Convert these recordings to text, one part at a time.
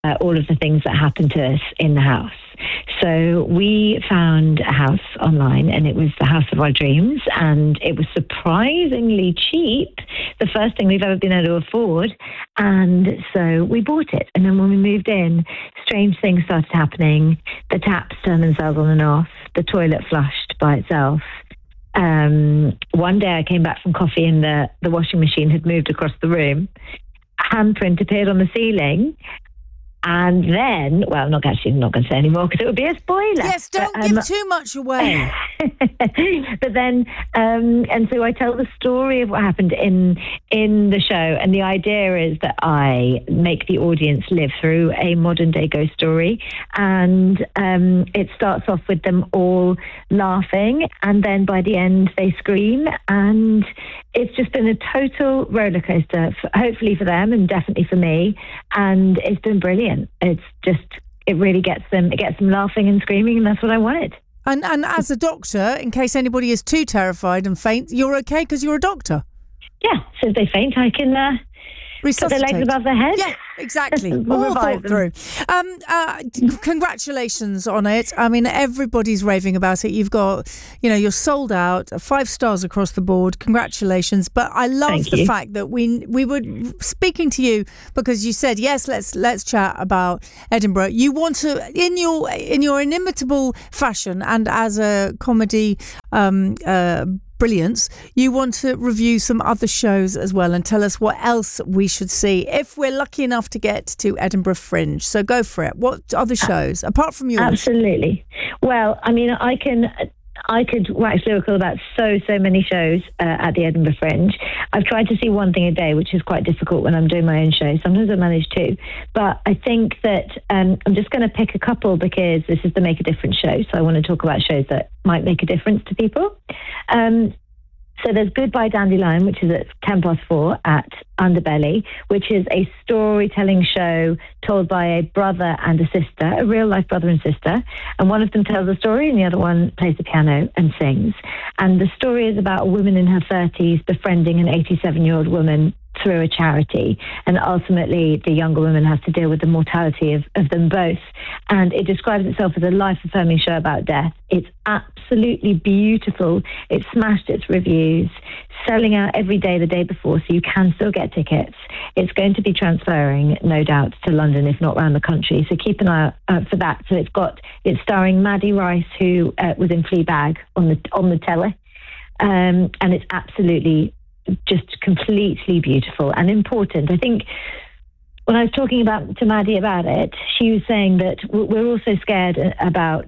all of the things that happened to us in the house. So we found a house online, and it was the house of our dreams, and it was surprisingly cheap, the first thing we've ever been able to afford. And so we bought it. And then when we moved in, strange things started happening. The taps turned themselves on and off. The toilet flushed by itself. One day I came back from coffee and the washing machine had moved across the room. A handprint appeared on the ceiling. And then, well, I'm not going to say anymore because it would be a spoiler. Yes, don't give too much away. But then, and so I tell the story of what happened in the show, and the idea is that I make the audience live through a modern day ghost story, and it starts off with them all laughing, and then by the end they scream, and it's just been a total roller coaster, hopefully for them and definitely for me, and it's been brilliant. It really gets them laughing and screaming, and that's what I wanted. And as a doctor, in case anybody is too terrified and faint, you're okay because you're a doctor. Yeah, so if they faint, I can put their legs above their head. Yeah, exactly. We'll all thought them through. Congratulations on it. I mean, everybody's raving about it. You've got, you're sold out, 5 stars across the board. Congratulations. But I love the fact that we were speaking to you because you said, yes, let's chat about Edinburgh. You want to, in your inimitable fashion and as a comedy brilliance, you want to review some other shows as well and tell us what else we should see if we're lucky enough to get to Edinburgh Fringe. So go for it. What other shows apart from yours? Absolutely. Well, I mean, I could wax lyrical about so many shows at the Edinburgh Fringe. I've tried to see one thing a day, which is quite difficult when I'm doing my own show. Sometimes I manage to. But I think that I'm just going to pick a couple because this is the Make a Difference show. So I want to talk about shows that might make a difference to people. So there's Goodbye Dandelion, which is at 4:10 at Underbelly, which is a storytelling show told by a brother and a sister, a real-life brother and sister. And one of them tells a story and the other one plays the piano and sings. And the story is about a woman in her 30s befriending an 87-year-old woman through a charity, and ultimately the younger woman has to deal with the mortality of them both, and it describes itself as a life-affirming show about death. It's absolutely beautiful. It smashed its reviews, selling out every day the day before, so you can still get tickets. It's going to be transferring, no doubt, to London, if not around the country, so keep an eye out for that. So it's starring Maddie Rice, who was in Fleabag on the telly, and it's absolutely just completely beautiful and important. I think when I was talking to Maddie about it, she was saying that we're also scared about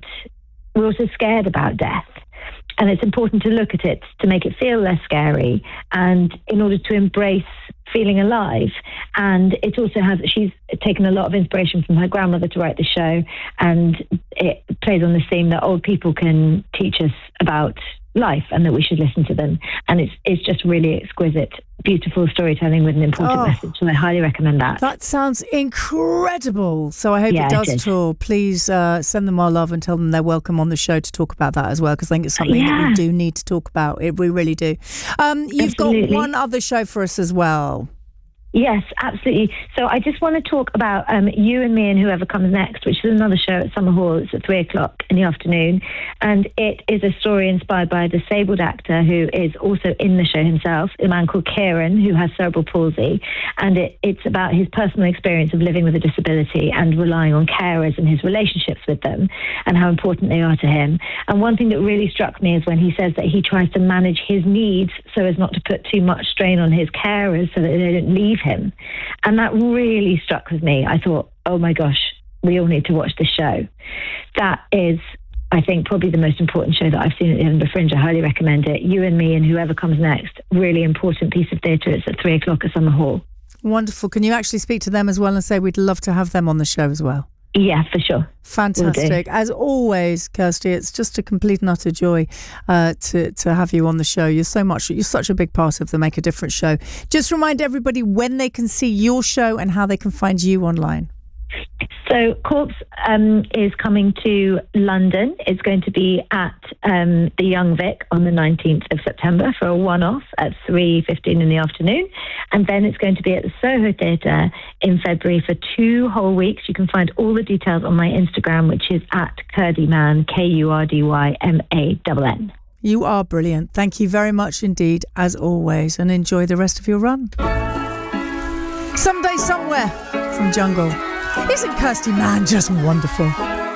death, and it's important to look at it to make it feel less scary, and in order to embrace feeling alive. And it also she's taken a lot of inspiration from her grandmother to write the show, and it plays on the theme that old people can teach us about life and that we should listen to them. And it's just really exquisite, beautiful storytelling with an important message. So I highly recommend that. That sounds incredible. So I hope it does tour. Please send them our love and tell them they're welcome on the show to talk about that as well, because I think it's something that we do need to talk about. We really do. You've got one other show for us as well. Yes, absolutely. So I just want to talk about You and Me and Whoever Comes Next, which is another show at Summer Hall. It's at 3:00 in the afternoon. And it is a story inspired by a disabled actor who is also in the show himself, a man called Kieran, who has cerebral palsy. And it's about his personal experience of living with a disability and relying on carers and his relationships with them and how important they are to him. And one thing that really struck me is when he says that he tries to manage his needs so as not to put too much strain on his carers so that they don't leave him. And that really struck with me. I thought, oh my gosh, we all need to watch this show. That is, I think, probably the most important show that I've seen at the Edinburgh Fringe. I highly recommend it. You and Me and Whoever Comes Next. Really important piece of theatre. It's at 3:00 at Summer Hall. Wonderful. Can you actually speak to them as well and say we'd love to have them on the show as well? Yeah, for sure. Fantastic. As always, Kirsty, it's just a complete and utter joy to have you on the show. You're such a big part of the Make a Difference show. Just remind everybody when they can see your show and how they can find you online. So Corpse is coming to London. It's going to be at the Young Vic on the 19th of September for a one-off at 3:15 in the afternoon. And then it's going to be at the Soho Theatre in February for 2 whole weeks. You can find all the details on my Instagram, which is at Kurdyman, KURDYMANN. You are brilliant. Thank you very much indeed, as always, and enjoy the rest of your run. Someday, Somewhere from Jungle. Isn't Kirsty Mann just wonderful?